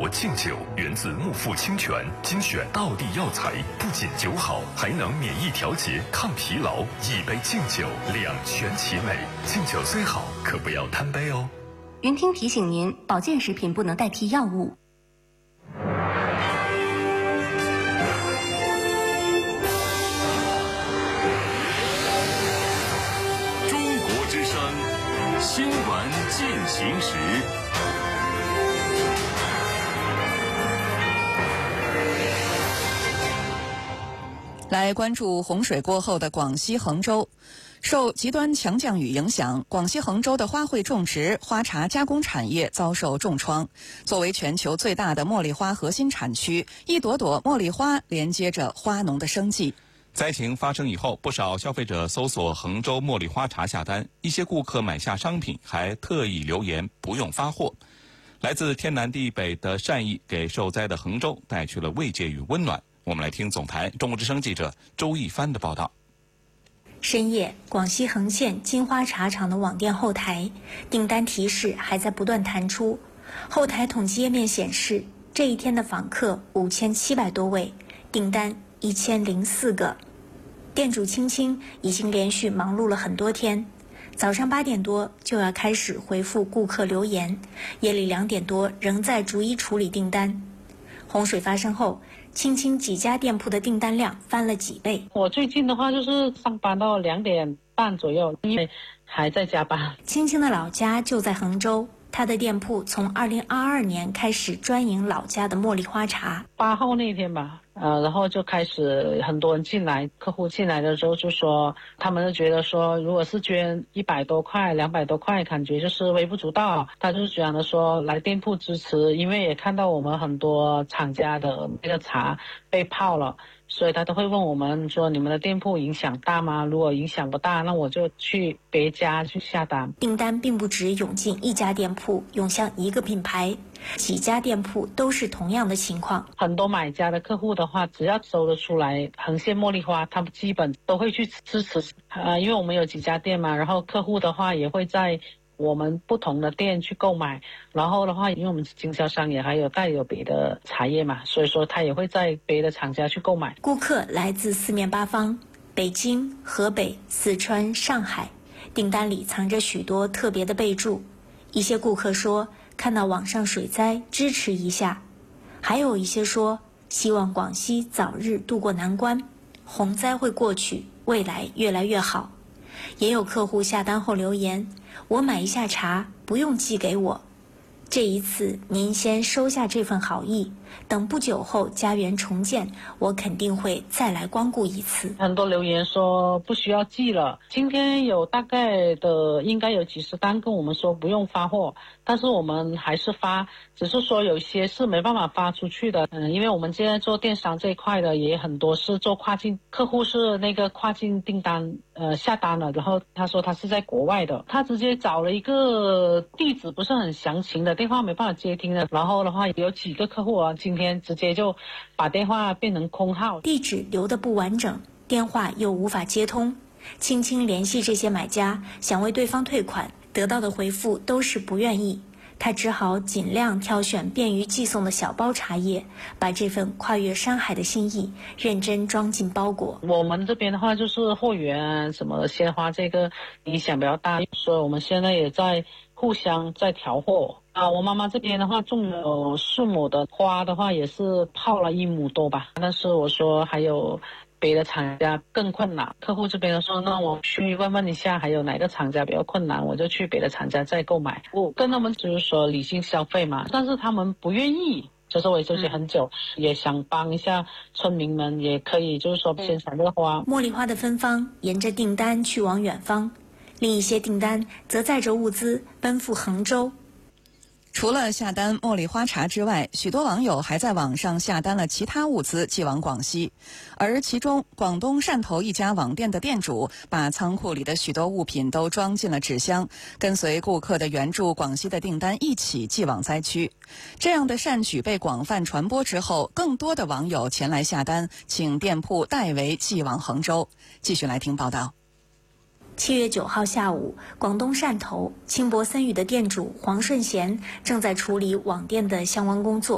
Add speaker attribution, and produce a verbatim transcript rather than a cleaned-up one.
Speaker 1: 国敬酒源自木富清泉，精选道地药材，不仅酒好，还能免疫调节、抗疲劳。一杯敬酒，两全其美。敬酒虽好，可不要贪杯哦。
Speaker 2: 云听提醒您，保健食品不能代替药物。
Speaker 3: 中国之声新闻进行时。
Speaker 4: 来关注洪水过后的广西衡州。受极端强降雨影响，广西衡州的花卉种植、花茶加工产业遭受重创。作为全球最大的茉莉花核心产区，一朵朵茉莉花连接着花农的生计。
Speaker 5: 灾情发生以后，不少消费者搜索衡州茉莉花茶下单，一些顾客买下商品还特意留言不用发货。来自天南地北的善意给受灾的衡州带去了慰藉与温暖。我们来听总台中国之声记者周一帆的报道。
Speaker 6: 深夜，广西衡县金花茶厂的网店后台订单提示还在不断弹出，后台统计页面显示，这一天的访客五千七百多位，订单一千零四个。店主青青已经连续忙碌了很多天，早上八点多就要开始回复顾客留言，夜里两点多仍在逐一处理订单。洪水发生后，青青几家店铺的订单量翻了几倍。
Speaker 7: 我最近的话就是上班到两点半左右，因为还在加班。
Speaker 6: 青青的老家就在衡州，他的店铺从二零二二年开始专营老家的茉莉花茶。
Speaker 7: 八号那天吧，呃，然后就开始很多人进来，客户进来的时候就说，他们就觉得说，如果是捐一百多块、两百多块，感觉就是微不足道。他就是讲的说，来店铺支持，因为也看到我们很多厂家的那个茶被泡了。所以他都会问我们说，你们的店铺影响大吗？如果影响不大，那我就去别家去下单。
Speaker 6: 订单并不只涌进一家店铺，涌向一个品牌，几家店铺都是同样的情况。
Speaker 7: 很多买家的客户的话，只要搜得出来衡县茉莉花，他们基本都会去支持。呃，因为我们有几家店嘛，然后客户的话也会在我们不同的店去购买，然后的话，因为我们是经销商，也还有带有别的茶叶嘛，所以说他也会在别的厂家去购买。
Speaker 6: 顾客来自四面八方，北京、河北、四川、上海，订单里藏着许多特别的备注。一些顾客说看到网上水灾支持一下，还有一些说希望广西早日渡过难关，洪灾会过去，未来越来越好。也有客户下单后留言，我买一下茶，不用寄给我。这一次您先收下这份好意，等不久后家园重建，我肯定会再来光顾一次。
Speaker 7: 很多留言说不需要寄了，今天有大概的应该有几十单跟我们说不用发货，但是我们还是发，只是说有些是没办法发出去的。嗯，因为我们现在做电商这一块的也很多是做跨境，客户是那个跨境订单呃下单了，然后他说他是在国外的，他直接找了一个地址不是很详情的电话没办法接听的，然后的话有几个客户啊今天直接就把电话变成空号，
Speaker 6: 地址留得不完整，电话又无法接通。青青联系这些买家，想为对方退款，得到的回复都是不愿意。他只好尽量挑选便于寄送的小包茶叶，把这份跨越山海的心意认真装进包裹。
Speaker 7: 我们这边的话就是货源什么鲜花这个影响比较大，所以我们现在也在互相在调货啊。我妈妈这边的话种有四亩的花的话，也是泡了一亩多吧，但是我说还有别的厂家更困难，客户这边说那我去问问一下还有哪个厂家比较困难，我就去别的厂家再购买。我跟他们就是说理性消费嘛，但是他们不愿意，就是我也休息很久、嗯、也想帮一下村民们，也可以就是说先采这花。
Speaker 6: 茉莉花的芬芳沿着订单去往远方，另一些订单则载着物资奔赴衡州。
Speaker 4: 除了下单茉莉花茶之外，许多网友还在网上下单了其他物资寄往广西，而其中广东汕头一家网店的店主把仓库里的许多物品都装进了纸箱，跟随顾客的援助广西的订单一起寄往灾区。这样的善举被广泛传播之后，更多的网友前来下单，请店铺代为寄往衡州。继续来听报道。
Speaker 6: 七月九号下午，广东汕头轻薄森语的店主黄顺贤正在处理网店的相关工作。